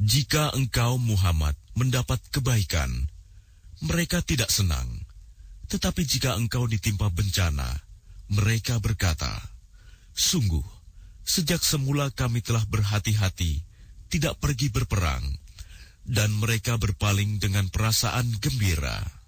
Jika engkau Muhammad mendapat kebaikan, mereka tidak senang. Tetapi jika engkau ditimpa bencana, mereka berkata, sungguh, sejak semula kami telah berhati-hati, tidak pergi berperang, dan mereka berpaling dengan perasaan gembira.